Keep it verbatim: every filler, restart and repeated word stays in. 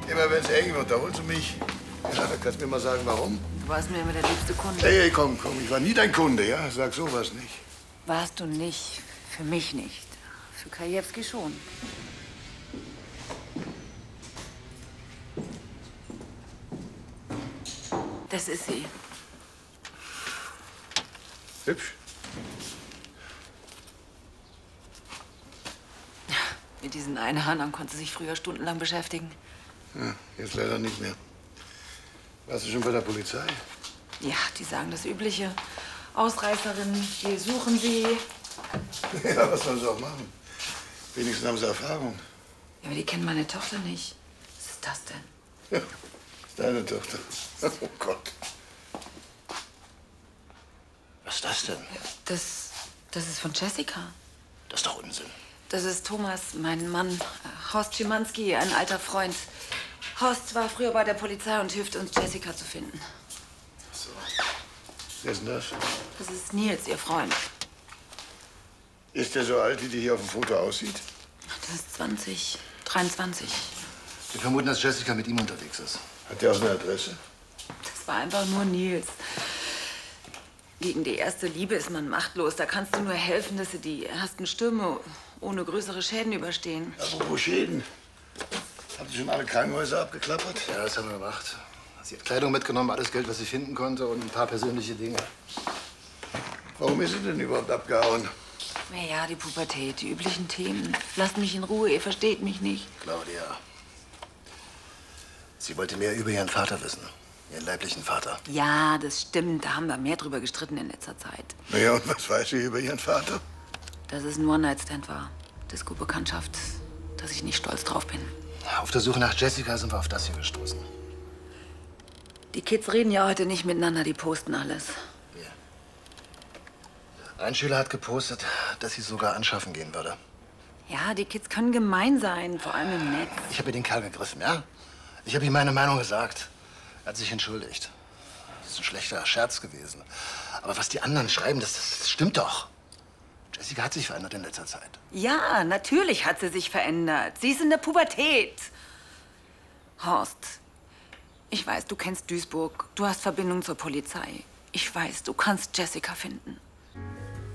Immer wenn es eng wird, da holst du mich. Ja, kannst du mir mal sagen, warum? Du warst mir immer der liebste Kunde. Hey, hey, komm, komm, ich war nie dein Kunde, ja? Sag sowas nicht. Warst du nicht. Für mich nicht. Für Krajewski schon. Das ist sie. Hübsch. Mit diesen Einhörnern konnte sie sich früher stundenlang beschäftigen. Ja, jetzt leider nicht mehr. Warst du schon bei der Polizei? Ja, die sagen das Übliche. Ausreißerin, hier suchen sie. Ja, was sollen sie auch machen? Wenigstens haben sie Erfahrung. Ja, aber die kennen meine Tochter nicht. Was ist das denn? Ja, ist deine Tochter. Oh Gott. Was ist das denn? Das, das ist von Jessica. Das ist doch Unsinn. Das ist Thomas, mein Mann, äh, Horst Schimanski, ein alter Freund. Horst war früher bei der Polizei und hilft uns, Jessica zu finden. So. Wer ist denn das? Das ist Nils, ihr Freund. Ist der so alt, wie die hier auf dem Foto aussieht? Der ist zwanzig, dreiundzwanzig. Wir vermuten, dass Jessica mit ihm unterwegs ist. Hat der auch eine Adresse? Das war einfach nur Nils. Gegen die erste Liebe ist man machtlos. Da kannst du nur helfen, dass sie die ersten Stürme ohne größere Schäden überstehen. Apropos Schäden. Habt ihr schon alle Krankenhäuser abgeklappert? Ja, das haben wir gemacht. Sie hat Kleidung mitgenommen, alles Geld, was sie finden konnte und ein paar persönliche Dinge. Warum ist sie denn überhaupt abgehauen? Na ja, die Pubertät, die üblichen Themen. Lasst mich in Ruhe, ihr versteht mich nicht. Claudia. Sie wollte mehr über ihren Vater wissen. Ihren leiblichen Vater. Ja, das stimmt. Da haben wir mehr drüber gestritten in letzter Zeit. Na ja, und was weiß sie über ihren Vater? Dass es ein One-Night-Stand war. Disco-Bekanntschaft. Dass ich nicht stolz drauf bin. Auf der Suche nach Jessica sind wir auf das hier gestoßen. Die Kids reden ja heute nicht miteinander, die posten alles. Ein Schüler hat gepostet, dass sie sogar anschaffen gehen würde. Ja, die Kids können gemein sein, vor allem im Netz. Ich habe ihr den Kerl gegriffen, ja? Ich habe ihm meine Meinung gesagt. Er hat sich entschuldigt. Das ist ein schlechter Scherz gewesen. Aber was die anderen schreiben, das, das stimmt doch. Jessica hat sich verändert in letzter Zeit. Ja, natürlich hat sie sich verändert. Sie ist in der Pubertät. Horst, ich weiß, du kennst Duisburg. Du hast Verbindung zur Polizei. Ich weiß, du kannst Jessica finden.